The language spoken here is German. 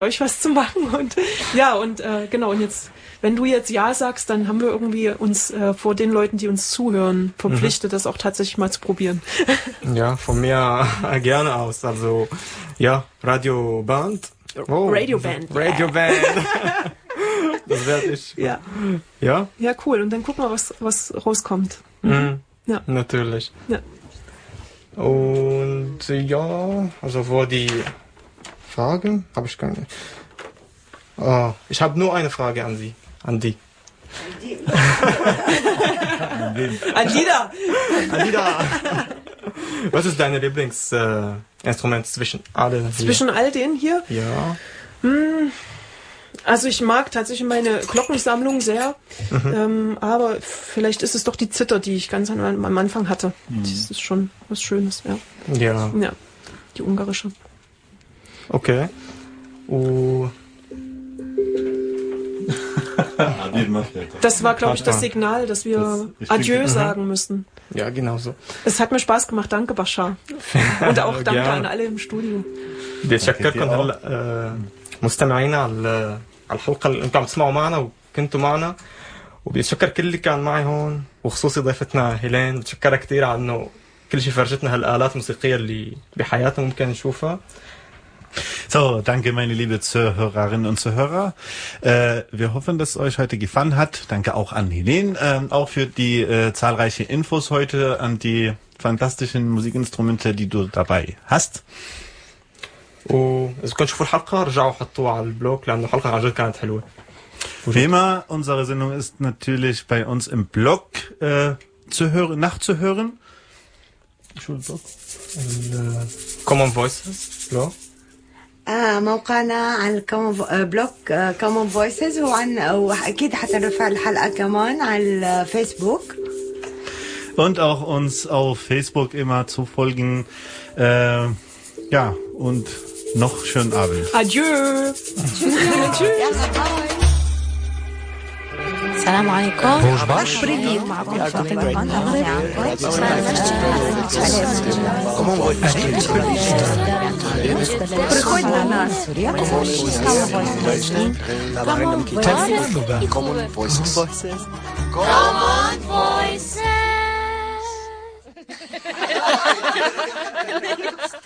euch was zu machen und ja und genau und jetzt wenn du jetzt ja sagst, dann haben wir irgendwie uns vor den Leuten, die uns zuhören, verpflichtet, das auch tatsächlich mal zu probieren. Ja, von mir gerne aus. Also ja, Radioband. Oh, Radioband. Radioband. Das werde ich. Ja. Ja. Ja, cool. Und dann gucken wir, was rauskommt. Ja. Natürlich. Ja. Und ja, also vor die Fragen habe ich keine. Oh, ich habe nur eine Frage an Sie. An die. An Lida. Was ist dein Lieblingsinstrument zwischen allen? Zwischen all denen hier? Ja. Also ich mag tatsächlich meine Glockensammlung sehr, aber vielleicht ist es doch die Zither, die ich ganz am Anfang hatte. Das ist schon was Schönes, ja. Ja. Ja, die ungarische. Okay. Das war, glaube ich, das Signal, dass wir Adieu sagen müssen. Ja, genau so. Es hat mir Spaß gemacht. Danke, Bashar. Und auch danke an alle im Studio. بشكركم هلا مستمعينا على الحلقة اللي انتم عم تسمعوا معنا وكنتوا معنا وبتشكر كل اللي كان معي هون وخصوصي ضيفتنا هيلين بتشكرها كثير على انه كل شيء فرجتنا هالآلات الموسيقية اللي بحياتنا ممكن نشوفها. So, danke meine liebe Zuhörerinnen und Zuhörer. Wir hoffen, dass es euch heute gefallen hat. Danke auch an Helene, auch für die zahlreichen Infos heute, an die fantastischen Musikinstrumente, die du dabei hast. وإذا كنتوا تشوفوا الحلقة رجعوا حطوها على البلوك لأنه الحلقة عن جد كانت حلوة. Wie immer, unsere Sendung ist natürlich bei uns im Blog nachzuhören. Common Voices Blog. موقعنا على بلوج كومون فويسز واكيد حترفع الحلقه كمان على الفيسبوك und auch uns auf Facebook immer zu folgen. Ja, und noch schönen Abend. Adieu. Tschüss. السلام عليكم. بريفيو معكم приходит на нас. Common Voices.